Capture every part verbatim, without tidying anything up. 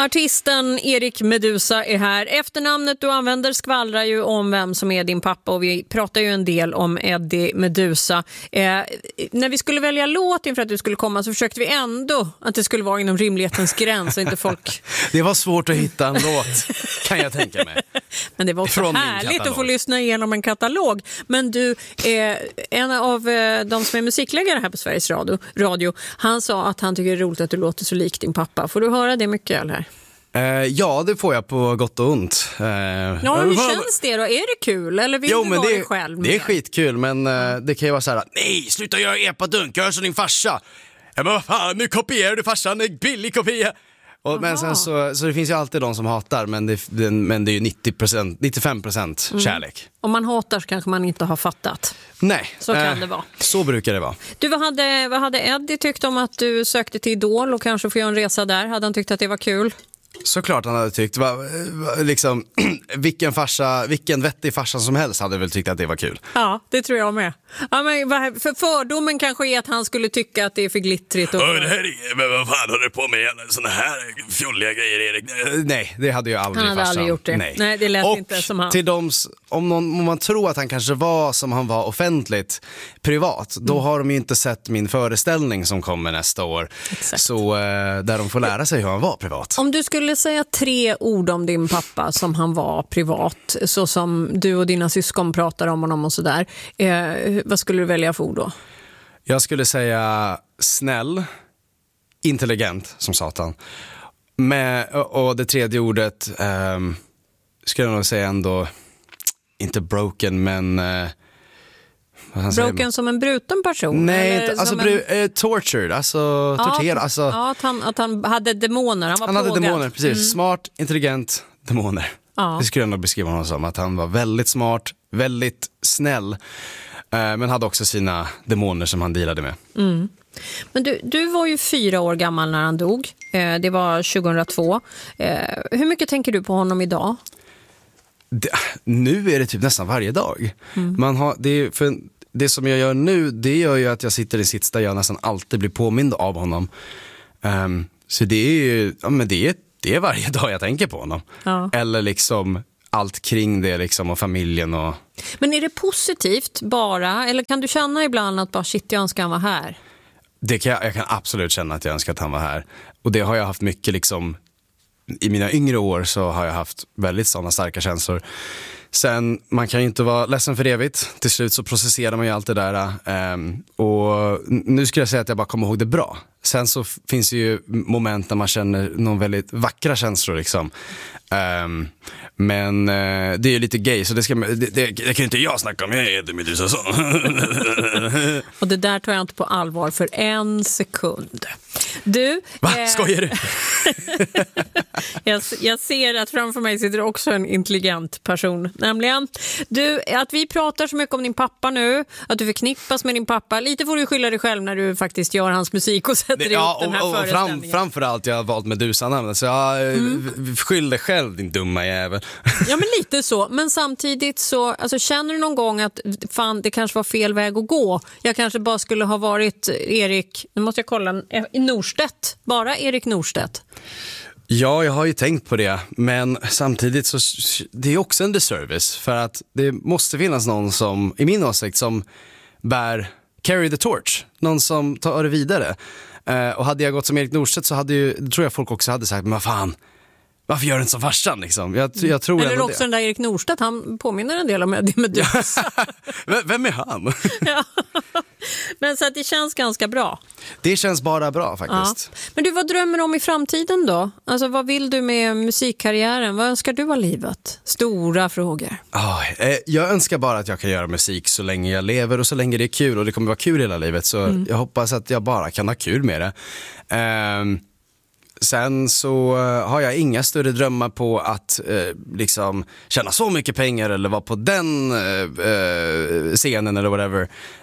Artisten Erik Meduza är här. Efternamnet du använder skvallrar ju om vem som är din pappa, och vi pratar ju en del om Eddie Meduza. Eh, när vi skulle välja låt inför att du skulle komma så försökte vi ändå att det skulle vara inom rimlighetens gräns och inte folk... Det var svårt att hitta en låt, kan jag tänka mig. Men det var också Från härligt att få lyssna igenom en katalog. Men du, eh, en av eh, de som är musikläggare här på Sveriges Radio, radio, han sa att han tycker det är roligt att du låter så lik din pappa. Får du höra det mycket eller? Eh, ja, det får jag på gott och ont. Eh, ja, hur känns det då? Är det kul? Eller vill jo, du men vara det, dig själv? Det är skitkul, men eh, det kan ju vara så här: nej, sluta göra epadunk, gör som din farsa. Ja, men vad fan, nu kopierar du farsan, en billig kopia. Och, men sen så, så det finns ju alltid de som hatar, men det, det, men det är ju nittio procent, nittiofem procent mm. kärlek. Om man hatar så kanske man inte har fattat. Nej. Så kan eh, det vara. Så brukar det vara. Du, vad hade, vad hade Eddie tyckt om att du sökte till Idol och kanske få göra en resa där? Hade han tyckt att det var kul? Såklart han hade tyckt. Va, va, liksom, vilken, farsa, vilken vettig farsa som helst hade väl tyckt att det var kul. Ja, det tror jag med. Ja, men för fördomen kanske är att han skulle tycka att det är för glittrigt. Och... Oh, det här är, men vad fan håller du på med såna här fjolliga grejer, Erik? Nej, det hade ju aldrig Han hade farsan. aldrig gjort det. Nej, Nej det lät och inte som han. Till de, om, någon, om man tror att han kanske var som han var offentligt privat, då mm. har de ju inte sett min föreställning som kommer nästa år. Exakt. Så där de får lära sig hur han var privat. Om du skulle säga tre ord om din pappa som han var privat, så som du och dina syskon pratar om honom och sådär, eh, vad skulle du välja för ord då? Jag skulle säga snäll, intelligent som satan. Med, och det tredje ordet eh, skulle jag nog säga ändå, inte broken, men eh, broken som en bruten person? Nej, alltså en... bru- eh, tortured, alltså ja, torterad. Alltså, ja, att han, att han hade demoner, han var Han plågad. hade demoner, precis. Mm. Smart, intelligent, demoner. Ja. Det skulle jag nog beskriva honom som, att han var väldigt smart, väldigt snäll, eh, men hade också sina demoner som han dealade med. Mm. Men du, du var ju fyra år gammal när han dog. Eh, det var tjugohundratvå. Eh, hur mycket tänker du på honom idag? Det, nu är det typ nästan varje dag. Mm. Man har, det, är, för det som jag gör nu, det gör ju att jag sitter i sits där jag nästan alltid blir påmind av honom. Um, så det är ju, ja, men det är, det är varje dag jag tänker på honom. Ja. Eller liksom allt kring det liksom, och familjen. Och... Men är det positivt bara? Eller kan du känna ibland att bara shit, jag önskar han var här? Det kan jag, jag kan absolut känna att jag önskar att han var här. Och det har jag haft mycket liksom, i mina yngre år så har jag haft väldigt sådana starka känslor. Sen, man kan ju inte vara ledsen för evigt. Till slut så processerar man ju allt det där. Um, och nu skulle jag säga att jag bara kommer ihåg det bra. Sen så f- finns det ju moment när man känner någon väldigt vackra känslor liksom. Um, men uh, det är ju lite gay, så det, ska, det, det, det kan ju inte jag snacka om. Jag är Eddie Meduza så. Och det där tar jag inte på allvar för en sekund. Du, Va? Eh... Skojar du? jag, jag ser att framför mig sitter också en intelligent person. Nämligen, du, att vi pratar så mycket om din pappa nu, att du förknippas med din pappa. Lite får du skylla dig själv när du faktiskt gör hans musik och sätter det, ja, ihop den här och, och fram, framförallt jag har valt Meduza-namnet. Så jag mm. skyll dig själv, din dumma jävel. Ja, men lite så. Men samtidigt så, alltså, känner du någon gång att fan, det kanske var fel väg att gå? Jag kanske bara skulle ha varit Erik, nu måste jag kolla, i Norstedt. Bara Erik Norstedt. Ja, jag har ju tänkt på det. Men samtidigt så det är också en disservice. För att det måste finnas någon som, i min åsikt, som bär carry the torch. Någon som tar det vidare. Uh, och hade jag gått som Erik Norstedt så hade ju, tror jag folk också hade sagt, men vad fan, varför gör du inte som farsan liksom? Jag, jag tror Eller också det. Den där Erik Norstedt, han påminner en del om Eddie Meduza. Vem är han? Ja. Men så att det känns ganska bra. Det känns bara bra faktiskt. Ja. Men du, vad drömmer du om i framtiden då? Alltså, vad vill du med musikkarriären? Vad önskar du av livet? Stora frågor. Oh, eh, jag önskar bara att jag kan göra musik så länge jag lever och så länge det är kul. Och det kommer vara kul hela livet. Så mm. jag hoppas att jag bara kan ha kul med det. Um, Sen så har jag inga större drömmar på att eh, liksom tjäna så mycket pengar eller vara på den eh, scenen eller whatever.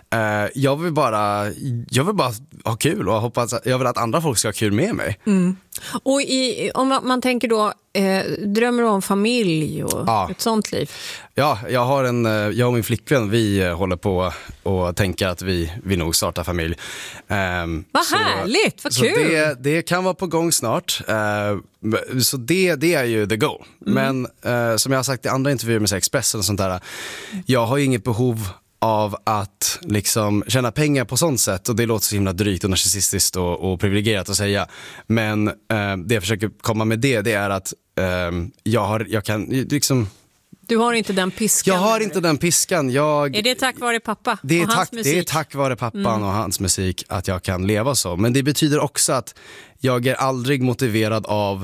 Uh, jag vill bara jag vill bara ha kul och hoppas att, jag vill att andra folk ska ha kul med mig. Mm. Och i, om man, man tänker då eh, drömmer om familj och ja. ett sånt liv. Ja, jag har en jag och min flickvän, vi håller på och tänker att vi vi nog startar familj. Um, vad så, härligt, vad så kul. Det, det kan vara på gång snart. Uh, så det det är ju the goal. Mm. Men uh, som jag har sagt i andra intervjuer med Expressen och sånt där, jag har ju inget behov av att liksom tjäna pengar på sånt sätt, och det låter så himla drygt och narcissistiskt och, och privilegierat att säga, men eh, det jag försöker komma med det, det är att eh, jag har, jag kan liksom du har inte den piskan. Jag har inte den piskan. Jag, är det tack vare pappa det är och hans tack, musik? Det är tack vare pappan mm. och hans musik att jag kan leva så, men det betyder också att jag är aldrig motiverad av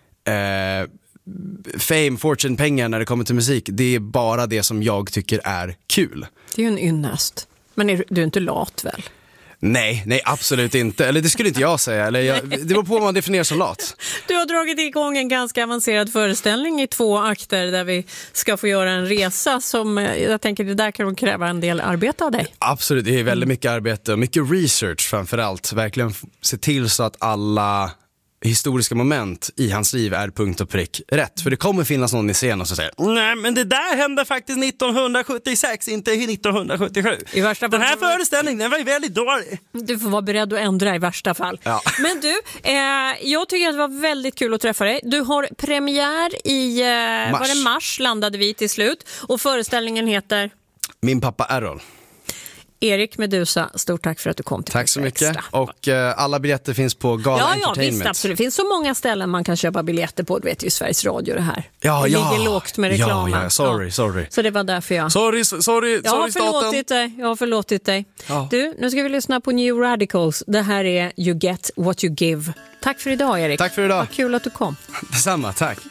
eh, fame, fortune, pengar när det kommer till musik. Det är bara det som jag tycker är kul. Det är ju en ynnest. Men är du, du är inte lat väl? Nej, nej absolut inte. Eller det skulle inte jag säga. Eller jag, det beror på vad man definierar som lat. Du har dragit igång en ganska avancerad föreställning i två akter där vi ska få göra en resa som jag tänker det där kan de kräva en del arbete av dig. Absolut, det är väldigt mycket arbete och mycket research framförallt. Verkligen se till så att alla historiska moment i hans liv är punkt och prick rätt. För det kommer finnas någon i scenen som säger nej men det där hände faktiskt nittonhundrasjuttiosex, inte nittonhundrasjuttiosju. I värsta fall, den här föreställningen den var ju väldigt dålig. Du får vara beredd att ändra i värsta fall. Ja. Men du, eh, jag tycker att det var väldigt kul att träffa dig. Du har premiär i eh, mars. Var det mars landade vi till slut. Och föreställningen heter Min pappa Errol. Erik Meduza, stort tack för att du kom till Tack så mycket. Extra. Och eh, alla biljetter finns på Gala ja, Entertainment. Ja, visst, absolut. Det finns så många ställen man kan köpa biljetter på. Du vet ju Sveriges Radio det här. Ja, det ja. ligger lågt med reklamen. Ja, ja, sorry, ja. sorry. Så det var därför jag... Sorry, sorry, jag har sorry staten. förlåtit dig. Jag har förlåtit dig. Ja. Du, nu ska vi lyssna på New Radicals. Det här är You Get What You Give. Tack för idag, Erik. Tack för idag. Vad kul att du kom. Detsamma, tack.